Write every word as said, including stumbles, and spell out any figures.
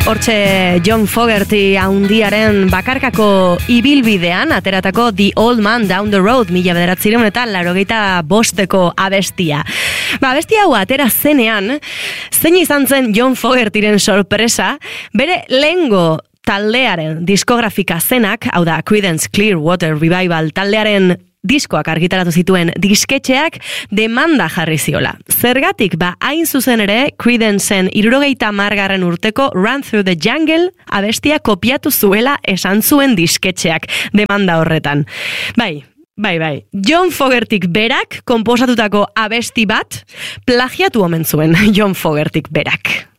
Hortxe John Fogerty haundiaren bakarkako ibilbidean ateratako The Old Man Down the Road mila bederatzireun eta laurogeita bosteko abestia. Ba, abestia hau atera zenean, zein izan zen John Fogertyren sorpresa, bere lehengo taldearen diskografika zenak, hau da Creedence Clearwater Revival taldearen diskoak argitaratu zituen disketxeak demanda jarri ziola. Zergatik, ba, hain zuzen ere, Creedenceen hirurogeita hamargarren urteko Run Through the Jungle abestia kopiatu zuela esan zuen disketxeak demanda horretan. Bai, bai, bai. John Fogertyk berak konposatutako abesti bat plagiatu omen zuen John Fogertyk berak.